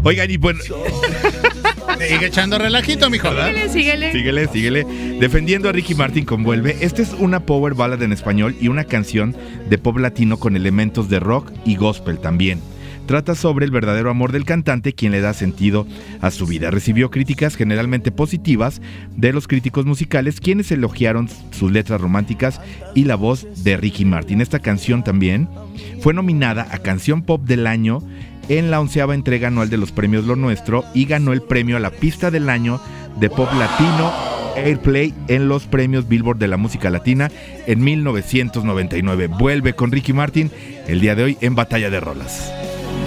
Oigan, y bueno... Sigue echando relajito, mijo. Síguele. Defendiendo a Ricky Martin con Vuelve. Esta es una power ballad en español y una canción de pop latino con elementos de rock y gospel también. Trata sobre el verdadero amor del cantante, quien le da sentido a su vida. Recibió críticas generalmente positivas de los críticos musicales, quienes elogiaron sus letras románticas y la voz de Ricky Martin. Esta canción también fue nominada a Canción Pop del Año en la 11ª entrega anual de los premios Lo Nuestro y ganó el premio a la pista del año de pop latino Airplay en los premios Billboard de la música latina en 1999. Vuelve con Ricky Martin el día de hoy en Batalla de Rolas.